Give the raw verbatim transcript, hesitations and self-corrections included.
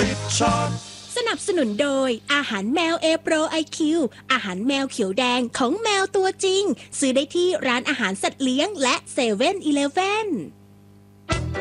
ติดชาร์ตสนับสนุนโดยอาหารแมวเอโปรไอคิวอาหารแมวเขียวแดงของแมวตัวจริงซื้อได้ที่ร้านอาหารสัตว์เลี้ยงและเซเว่นอีเลฟเว่น